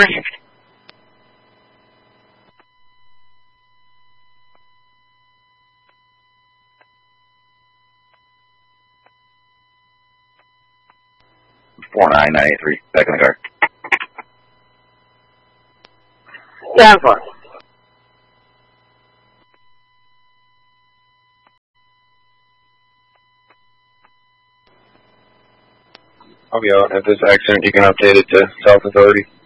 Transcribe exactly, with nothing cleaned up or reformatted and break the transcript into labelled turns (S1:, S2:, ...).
S1: three.
S2: four nine nine eight three, back in the car.
S1: Stand for.
S3: I'll be out. If this accident, you can update it to South Authority.